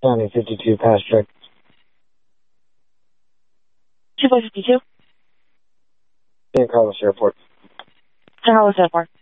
County 52, pass check. 252? San Carlos Airport. San Carlos Airport.